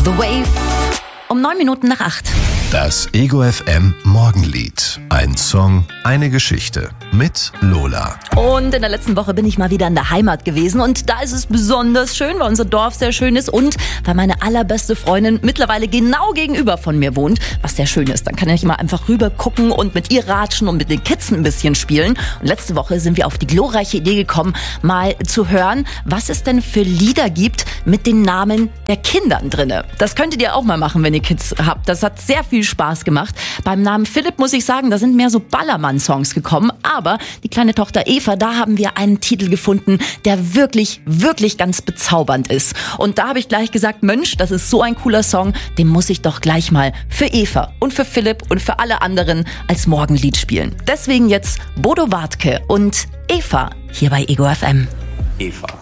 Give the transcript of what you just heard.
The Wave um 8:09. Das Ego FM Morgenlied. Ein Song, eine Geschichte mit Lola. Und in der letzten Woche bin ich mal wieder in der Heimat gewesen und da ist es besonders schön, weil unser Dorf sehr schön ist und weil meine allerbeste Freundin mittlerweile genau gegenüber von mir wohnt, was sehr schön ist. Dann kann ich mal einfach rüber gucken und mit ihr ratschen und mit den Kids ein bisschen spielen. Und letzte Woche sind wir auf die glorreiche Idee gekommen, mal zu hören, was es denn für Lieder gibt mit den Namen der Kindern drinne. Das könntet ihr auch mal machen, wenn ihr Kids habt. Das hat sehr viel Spaß gemacht. Beim Namen Philipp muss ich sagen, da sind mehr so Ballermann-Songs gekommen, aber die kleine Tochter Eva, da haben wir einen Titel gefunden, der wirklich, wirklich ganz bezaubernd ist. Und da habe ich gleich gesagt, Mensch, das ist so ein cooler Song, den muss ich doch gleich mal für Eva und für Philipp und für alle anderen als Morgenlied spielen. Deswegen jetzt Bodo Wartke und Eva hier bei Ego FM. Eva.